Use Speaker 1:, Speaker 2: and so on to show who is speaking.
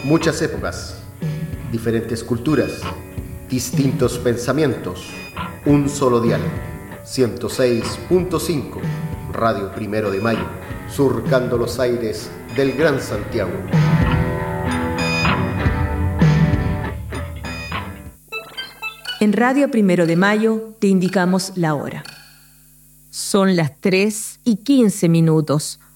Speaker 1: Muchas épocas, diferentes culturas, distintos pensamientos, un solo dial. 106.5, Radio Primero de Mayo, surcando los aires del Gran Santiago.
Speaker 2: En Radio Primero de Mayo te indicamos la hora. Son las 3:15.